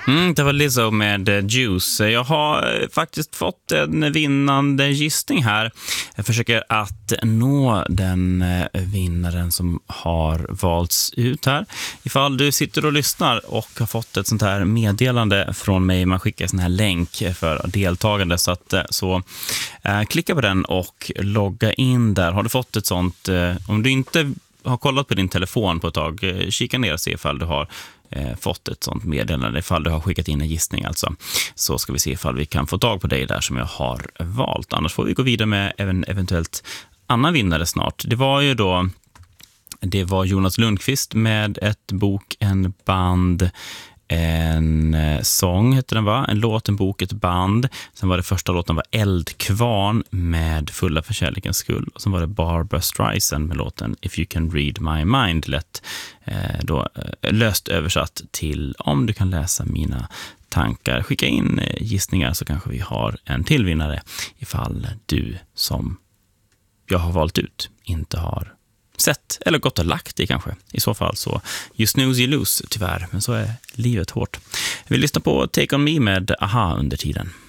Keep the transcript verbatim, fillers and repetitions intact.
Mm, det var Lizzo med Juice. Jag har faktiskt fått en vinnande gissning här. Jag försöker att nå den vinnaren som har valts ut här. Ifall du sitter och lyssnar och har fått ett sånt här meddelande från mig, man skickar en sån här länk för deltagande, så att så eh, klicka på den och logga in där. Har du fått ett sånt, eh, om du inte har kollat på din telefon på ett tag, eh, kika ner och se ifall du har eh, fått ett sånt meddelande, ifall du har skickat in en gissning alltså. Så ska vi se ifall vi kan få tag på dig där som jag har valt. Annars får vi gå vidare med även eventuellt annan vinnare snart. Det var ju då det var Jonas Lundqvist med ett bok, en band, en sång heter den, va? En låt, en bok, ett band. Sen var det första låten var Eldkvarn med Fulla för kärlekens skull. Och sen var det Barbra Streisand med låten If You Can Read My Mind, lätt eh, då, eh, löst översatt till Om du kan läsa mina tankar. Skicka in eh, gissningar så kanske vi har en till vinnare ifall du som jag har valt ut inte har sett eller gått och lagt det kanske. I så fall så you snooze you lose tyvärr, men så är livet hårt. Vi lyssnar på Take On Me med Aha under tiden.